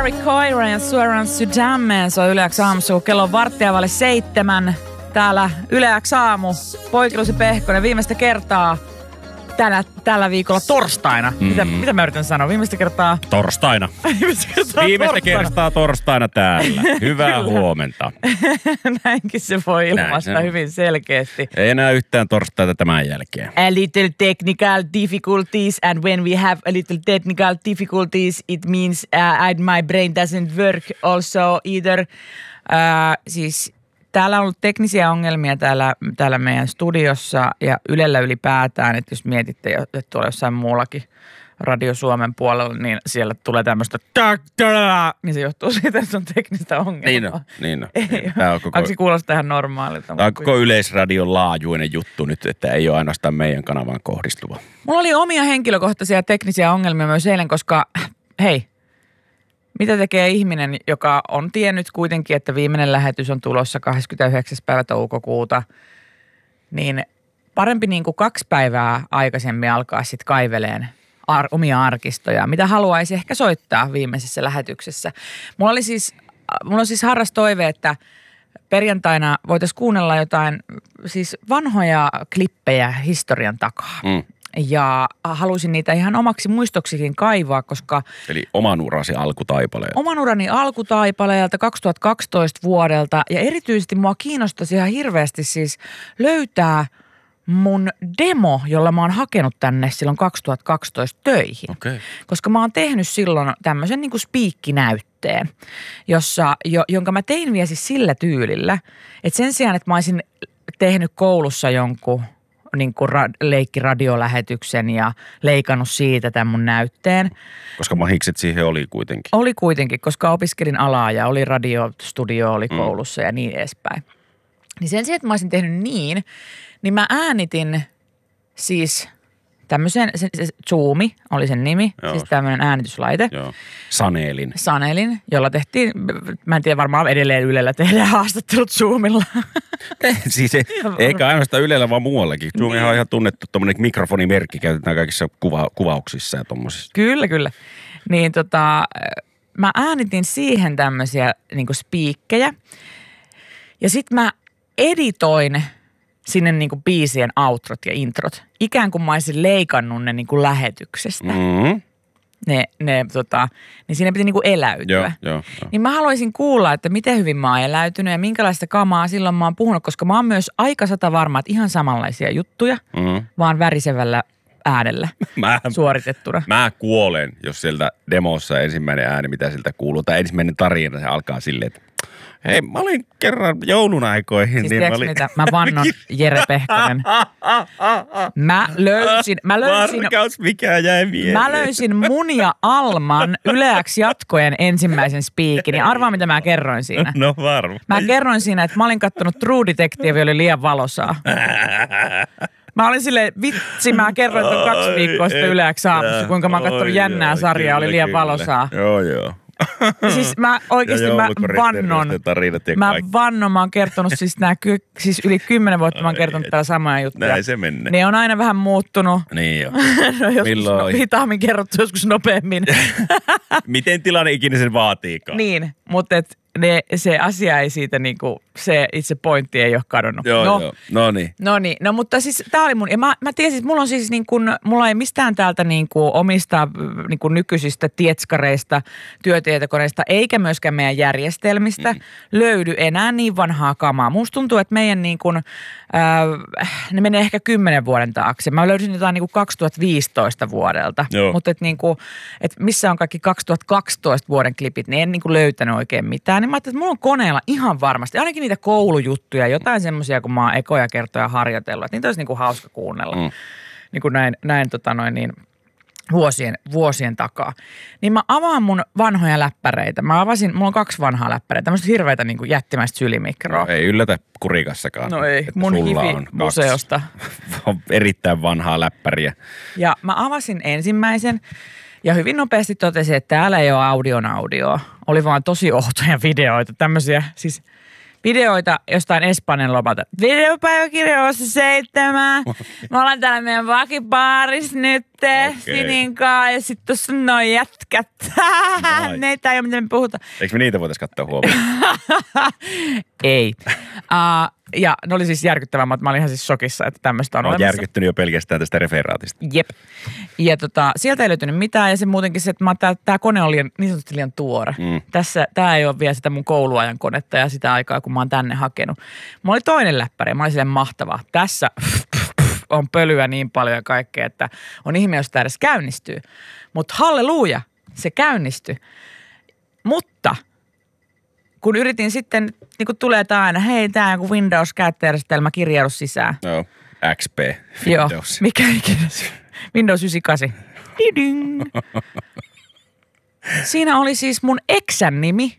Harry Coira ja suoraan sydämeen. Se on Yle X aamussa, kun kello on 6:45. Täällä Yle X aamu. Poikilusi Pehkonen viimeistä kertaa tällä viikolla torstaina. Mitä mä yritän sanoa? Viimeistä kertaa... Torstaina. Viimeistä kertaa torstaina täällä. Hyvää huomenta. Näinkin se voi ilmaista hyvin selkeästi. Ei enää yhtään torstaita tämän jälkeen. A little technical difficulties, and when we have a little technical difficulties, it means my brain doesn't work also either. Siis täällä on ollut teknisiä ongelmia täällä meidän studiossa ja Ylellä ylipäätään, että jos mietitte, että tuolla jossain muullakin Radio Suomen puolella, niin siellä tulee tämmöistä niin se johtuu siitä, että se on teknistä ongelmaa. Niin on. Onko se kuulostaa ihan normaalilta? Tämä on koko Yleisradion laajuinen juttu nyt, että ei ole ainoastaan meidän kanavaan kohdistuva. Mulla oli omia henkilökohtaisia teknisiä ongelmia myös eilen, koska hei, mitä tekee ihminen, joka on tiennyt kuitenkin, että viimeinen lähetys on tulossa 29. päivä toukokuuta, niin parempi niin kuin 2 päivää aikaisemmin alkaa sitten kaiveleen omia arkistoja, mitä haluaisi ehkä soittaa viimeisessä lähetyksessä. Mulla on siis harras toive, että perjantaina voitaisiin kuunnella jotain siis vanhoja klippejä historian takaa. Ja halusin niitä ihan omaksi muistoksikin kaivaa, koska... Eli oman urasi alkutaipaleelta. Oman urani alkutaipaleelta 2012 vuodelta. Ja erityisesti mua kiinnostaisi ihan hirveästi siis löytää mun demo, jolla mä oon hakenut tänne silloin 2012 töihin. Okay. Koska mä oon tehnyt silloin tämmöisen niin kuin spiikkinäytteen, jonka mä tein vielä siis sillä tyylillä, että sen sijaan, että mä olisin tehnyt koulussa jonkun niin kuin leikkiradiolähetyksen ja leikannut siitä tämän mun näytteen. Koska mahikset siihen oli kuitenkin. Oli kuitenkin, koska opiskelin alaa ja oli radiostudio, oli koulussa ja niin edespäin. Niin sen sijaan, että mä olisin tehnyt niin mä äänitin siis tämmöisen, se Zoomi oli sen nimi, Joo. Siis tämmöinen äänityslaite. Joo. Sanelin, jolla tehtiin, mä en tiedä varmaan edelleen Ylellä tehdään haastattelut Zoomilla. Siis eikä ainoastaan Ylellä, vaan muuallakin. Zoomihan on ihan tunnettu tommoinen mikrofonimerkki, käytetään kaikissa kuvauksissa ja tommosissa. Kyllä. Niin mä äänitin siihen tämmöisiä niinku spiikkejä ja sit mä editoin sinne niinku biisien outrot ja introt. Ikään kuin mä olisin leikannut ne niinku lähetyksestä. Niin siinä piti niinku eläytyä. Joo. Niin mä haluaisin kuulla, että miten hyvin mä oon eläytynyt ja minkälaista kamaa silloin mä oon puhunut, koska mä oon myös aika varma, että ihan samanlaisia juttuja, vaan värisevällä äänellä suoritettuna. Mä kuolen, jos sieltä demossa ensimmäinen ääni, mitä sieltä kuuluu, tai ensimmäinen tarina, se alkaa silleen, että hei, mä olin kerran joulun aikoihin. Siis niin mitä? Mä vannon Jere Pehkonen. Mä löysin... Varkaus, mikä jäi mieleen. Mä löysin mun ja Alman Yle X jatkojen ensimmäisen spiikin. Ja arvaa, mitä mä kerroin siinä. No varma. Mä kerroin siinä, että mä olin kattonut True Detective, oli liian valosaa. Mä olin silleen, vitsi, mä kerroin ton 2 viikkoa sitten Yle X aamussa, kuinka mä oon kattonut jännää sarjaa, oli liian valosaa. Joo. Siis mä oikeesti mä oon kertonut siis yli 10 vuotta mä oon kertonut täällä samoja juttuja. Näin se menee. Ne on aina vähän muuttunut. Niin jo. Joskus hitaammin kerrottu, joskus nopeammin. Miten tilanne ikinä sen vaatiikaan. Niin, mutta se asia ei siitä niinku, se itse pointti ei ole kadonnut. Joo. No niin. No mutta siis tää oli mun, ja mä tiesin, että mulla on siis niin kuin, mulla ei mistään täältä niinku omista niinku nykyisistä tietskareista, työtietokoneista, eikä myöskään meidän järjestelmistä löydy enää niin vanhaa kamaa. Musta tuntuu, että meidän niin kuin, ne menee ehkä 10 vuoden taakse. Mä löysin jotain niin kuin 2015 vuodelta, mutta että missä on kaikki 2012 vuoden klipit, niin en niin kuin löytänyt oikein mitään. Niin mä ajattelin, että mulla on koneella ihan varmasti, ainakin niitä koulujuttuja, jotain semmoisia, kun mä oon ekoja kertoja harjoitellut, että niitä olisi niin kuin hauska kuunnella. Niin kuin näin vuosien takaa. Niin mä avaan mun vanhoja läppäreitä. Mulla on 2 vanhaa läppäreitä, tämmöistä hirveitä niin kuin jättimäistä sylimikroa. No, ei yllätä Kurikassakaan. No ei, mun hivi-museosta. On erittäin vanhaa läppäriä. Ja mä avasin ensimmäisen ja hyvin nopeasti totesin, että täällä ei ole audio. Oli vaan tosi outoja videoita, tämmöisiä siis videoita jostain Espanjan lomalta. Videopäiväkirja 7. Mä olen täällä meidän vakibaarissa nyt Sininkaan ja sit tossa noin jätkät. Neitä ei ole mitä me puhutaan. Eikö me niitä voitais katsoa huomioon? Ei. Ja ne oli siis järkyttävää, mutta mä olin ihan siis shokissa, että tämmöistä on olemassa. Järkyttynyt jo pelkästään tästä referaatista. Jep. Ja sieltä ei löytynyt mitään ja se muutenkin se, että tää kone oli niin sanotusti liian tuore. Tää ei ole vielä sitä mun kouluajan konetta ja sitä aikaa, kun mä oon tänne hakenut. Mulla oli toinen läppäri ja mä olin silleen mahtavaa. Tässä on pölyä niin paljon ja kaikkea, että on ihme, jos tää edes käynnistyy. Mutta halleluja, se käynnistyi. Mutta kun yritin sitten, niin kun tulee tää aina, hei tää on joku Windows-käyttäjärjestelmä, kirjaudu sisään. Joo, XP. Joo, Windows. mikä ikinä Windows 98. Diding. Siinä oli siis mun eksän nimi,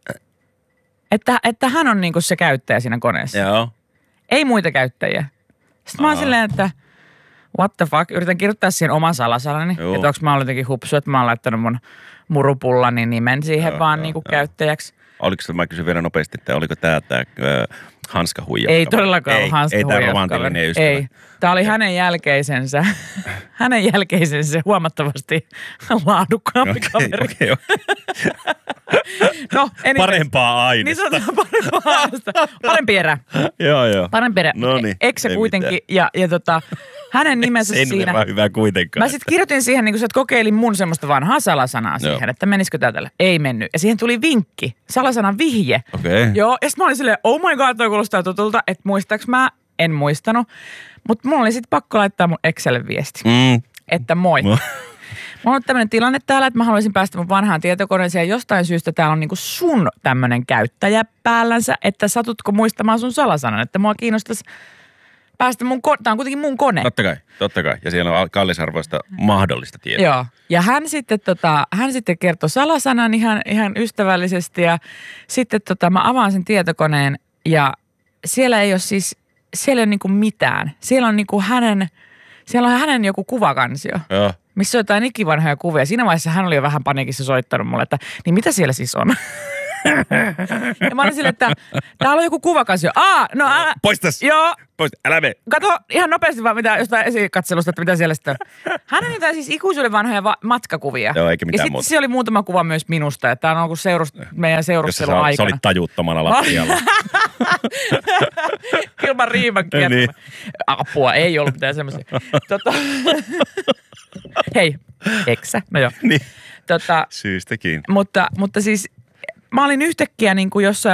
että hän on niinku se käyttäjä siinä koneessa. Joo. Ei muita käyttäjiä. Sitten mä oon silleen, että what the fuck, yritän kirjoittaa siihen oman salasanani, että onko mä ollut jotenkin hupsu, että mä oon laittanut mun murupullani nimen siihen vaan niinku käyttäjäksi. Oliko se, mä kysyn vielä nopeasti, että oliko tää hanskahuijakkaveri? Ei todellakaan ollut hanskahuijakkaveri. Ei tää romantillinen ystävä. Ei. Tää oli hänen jälkeisensä huomattavasti laadukkaampi kaveri. Okei. No, parempaa aineesta. Niin sanotaan parempaa aineesta. Parempi erä. Joo. Parempi erä. Noniin. Eksä kuitenkin. Ja hänen nimensä siinä. Ei hyvä kuitenkaan. Mä sitten kirjoitin siihen, niin kun sä kokeilin mun semmoista vanhaa salasanaa siihen, että menisikö tää tällä. Ei mennyt. Ja siihen tuli vinkki. Salasanan vihje. Okei. Joo. Ja sitten mä olin silleen, oh my god, toi kuulostaa tutulta. Että muistaaks mä? En muistanut. Mutta mulla oli sitten pakko laittaa mun Excelle viesti. Että moi. Mulla on ollut tämmöinen tilanne täällä, että mä haluaisin päästä mun vanhaan tietokoneeseen ja jostain syystä täällä on niinku sun tämmöinen käyttäjä päällänsä, että satutko muistamaan sun salasanan, että mua kiinnostaisi päästä tää on kuitenkin mun kone. Totta kai. Ja siellä on kallisarvoista mahdollista tietoa. Joo. Ja hän sitten kertoi salasanan ihan ystävällisesti ja sitten mä avaan sen tietokoneen ja siellä ei ole niinku mitään. Siellä on hänen joku kuvakansio. Joo. Missä on jotain ikivanhoja kuvia. Siinä vaiheessa hän oli jo vähän paniikissa soittanut mulle, että niin mitä siellä siis on? Ja mä olin silleen, että täällä on joku kuvakansio. Pois tässä. Joo. Pois, älä mene. Kato ihan nopeasti vaan jostain esikatselusta, että mitä siellä sitten on. Hän on jotain siis ikuisuuden vanhoja matkakuvia. Joo, eikä mitään ja sitten siellä oli muutama kuva myös minusta, että tämä on ollut meidän seurustelun aikana. Jossa sä olit tajuuttomana lattialla. Ilman riimakkia. Niin. Apua, ei ollut mitään semmoisia. Hei, eksä? No joo. Niin. Syystäkin. Mutta siis mä olin yhtäkkiä niin kuin jossain